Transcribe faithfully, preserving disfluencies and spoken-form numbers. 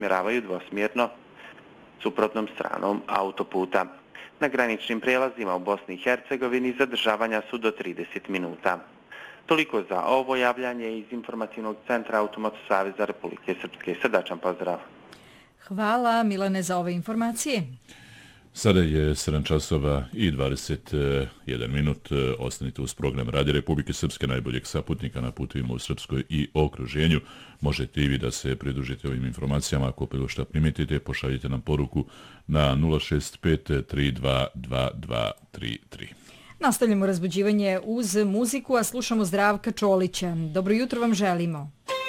smjeravaju dvosmjerno suprotnom stranom autoputa. Na graničnim prijelazima u Bosni i Hercegovini zadržavanja su do trideset minuta. Toliko za ovo javljanje iz informativnog centra Automoto Saveza Republike Srpske. Srdačan pozdrav. Hvala Milane za ove informacije. Sada je sedam časova i dvadeset jedan minut. Ostanite uz program Radija Republike Srpske, najboljeg saputnika na putovima u Srpskoj i okruženju. Možete i vi da se pridružite ovim informacijama. Ako bilo šta primetite, pošaljite nam poruku na nula šest pet tri dva dva dva tri tri. Nastavljamo razbuđivanje uz muziku, a slušamo Zdravka Čolića. Dobro jutro vam želimo.